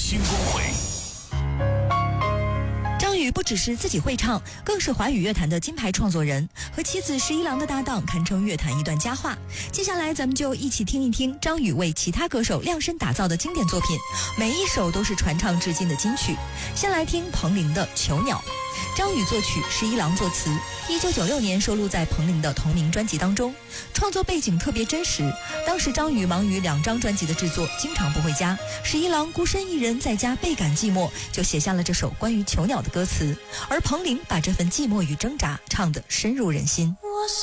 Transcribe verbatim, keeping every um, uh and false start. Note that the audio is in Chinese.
新光辉。 张宇不只是自己会唱，更是华语乐坛的金牌创作人，和妻子十一郎的搭档堪称乐坛一段佳话。接下来咱们就一起听一听张宇为其他歌手量身打造的经典作品，每一首都是传唱至今的金曲。先来听彭羚的《囚鸟》，张宇作曲，十一郎作词，一九九六年收录在彭羚的同名专辑当中。创作背景特别真实，当时张宇忙于两张专辑的制作，经常不回家，十一郎孤身一人在家倍感寂寞，就写下了这首关于囚鸟的歌词，而彭羚把这份寂寞与挣扎唱得深入人心。